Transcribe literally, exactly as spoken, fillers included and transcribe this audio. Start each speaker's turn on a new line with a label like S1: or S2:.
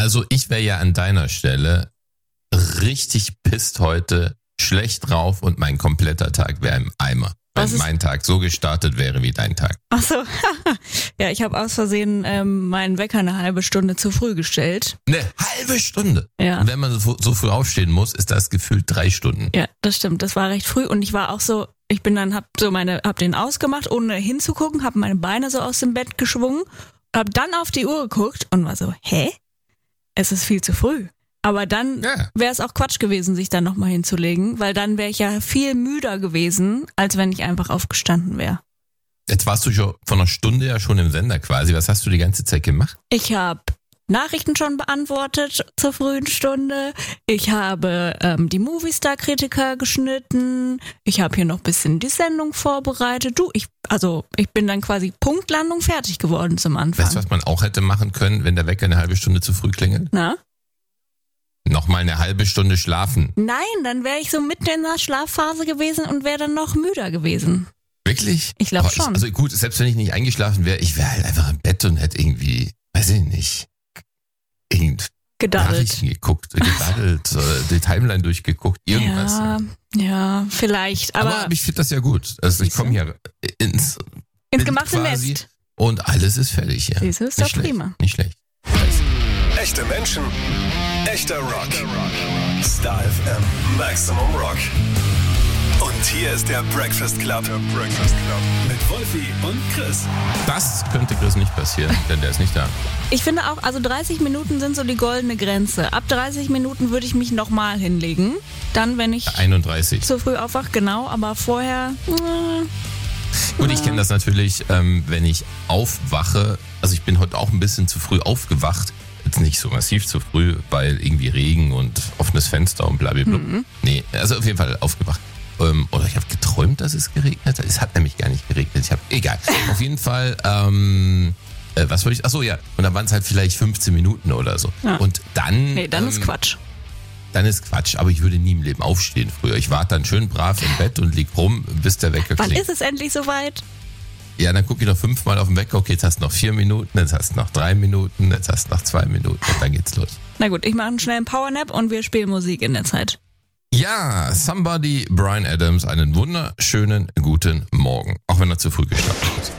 S1: Also ich wäre ja an deiner Stelle richtig pisst heute, schlecht drauf und mein kompletter Tag wäre im Eimer. Wenn mein Tag so gestartet wäre wie dein Tag.
S2: Ach so, ja, ich habe aus Versehen ähm, meinen Wecker eine halbe Stunde zu früh gestellt.
S1: Eine halbe Stunde?
S2: Ja.
S1: Und wenn man so, so früh aufstehen muss, ist das gefühlt drei Stunden.
S2: Ja, das stimmt, das war recht früh und ich war auch so, ich bin dann, hab so meine, hab den ausgemacht, ohne hinzugucken, hab meine Beine so aus dem Bett geschwungen, hab dann auf die Uhr geguckt und war so, hä? Es ist viel zu früh. Aber dann ja. wäre es auch Quatsch gewesen, sich dann nochmal hinzulegen, weil dann wäre ich ja viel müder gewesen, als wenn ich einfach aufgestanden wäre.
S1: Jetzt warst du schon vor einer Stunde ja schon im Sender quasi. Was hast du die ganze Zeit gemacht?
S2: Ich habe Nachrichten schon beantwortet zur frühen Stunde. Ich habe ähm, die Movistar-Kritiker geschnitten. Ich habe hier noch ein bisschen die Sendung vorbereitet. Du, ich, also ich bin dann quasi Punktlandung fertig geworden zum Anfang.
S1: Weißt du, was man auch hätte machen können, wenn der Wecker eine halbe Stunde zu früh klingelt?
S2: Na?
S1: Nochmal eine halbe Stunde schlafen.
S2: Nein, dann wäre ich so mitten in der Schlafphase gewesen und wäre dann noch müder gewesen.
S1: Wirklich?
S2: Ich glaube schon.
S1: Also gut, selbst wenn ich nicht eingeschlafen wäre, ich wäre halt einfach im Bett und hätte irgendwie, weiß ich nicht, irgend
S2: gedaddelt.
S1: Nachrichten geguckt, gedaddelt, die Timeline durchgeguckt, irgendwas.
S2: Ja, ja, vielleicht. Aber,
S1: aber ich finde das ja gut. Also ich komme hier ins,
S2: ins gemachte Nest.
S1: Und alles ist fertig. Ja.
S2: Siehst du, ist doch prima.
S1: Nicht schlecht.
S3: Echte Menschen, echter Rock. Star F M, Maximum Rock. Und hier ist der Breakfast Club. Der Breakfast Club. Mit Wolfi und Chris.
S1: Das könnte Chris nicht passieren, denn der ist nicht da.
S2: Ich finde auch, also dreißig Minuten sind so die goldene Grenze. Ab dreißig Minuten würde ich mich nochmal hinlegen. Dann, wenn ich
S1: einunddreißig
S2: zu früh aufwache, genau. Aber vorher... Äh,
S1: Gut, ich kenne das natürlich, ähm, wenn ich aufwache. Also ich bin heute auch ein bisschen zu früh aufgewacht. Jetzt nicht so massiv zu früh, weil irgendwie Regen und offenes Fenster und blablabla. Mhm. Nee, also auf jeden Fall aufgewacht. Ähm, oder ich habe geträumt, dass es geregnet hat. Es hat nämlich gar nicht geregnet. Ich habe, egal. Auf jeden Fall, ähm, äh, was wollte ich, achso, ja. Und dann waren es halt vielleicht fünfzehn Minuten oder so. Ja. Und dann...
S2: Nee, dann
S1: ähm,
S2: ist Quatsch.
S1: Dann ist Quatsch, aber ich würde nie im Leben aufstehen früher. Ich warte dann schön brav im Bett und lieg rum, bis der Wecker
S2: Wann
S1: klingt.
S2: ist es endlich soweit?
S1: Ja, dann gucke ich noch fünfmal auf den Wecker. Okay, jetzt hast du noch vier Minuten, jetzt hast du noch drei Minuten, jetzt hast du noch zwei Minuten und dann geht's los.
S2: Na gut, ich mache einen schnellen Powernap und wir spielen Musik in der Zeit.
S1: Ja, Somebody, Bryan Adams, einen wunderschönen guten Morgen. Auch wenn er zu früh gestartet ist.